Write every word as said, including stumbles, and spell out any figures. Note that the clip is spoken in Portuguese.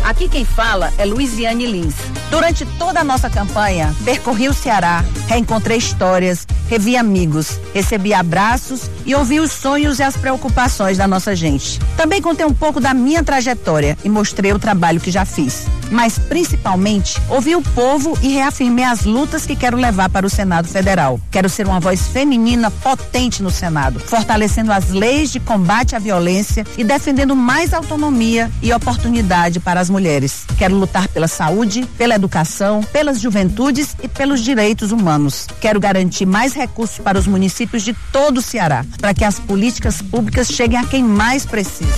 Aqui quem fala é Luiziane Lins. Durante toda a nossa campanha, percorri o Ceará, reencontrei histórias, revi amigos, recebi abraços e ouvi os sonhos e as preocupações da nossa gente. Também contei um pouco da minha trajetória e mostrei o trabalho que já fiz. Mas, principalmente, ouvi o povo e reafirmei as lutas que quero levar para o Senado Federal. Quero ser uma voz feminina potente no Senado, fortalecendo as leis de combate à violência e defendendo mais autonomia e oportunidade para as mulheres. Quero lutar pela saúde, pela educação, pelas juventudes e pelos direitos humanos. Quero garantir mais recursos para os municípios de todo o Ceará, para que as políticas públicas cheguem a quem mais precisa.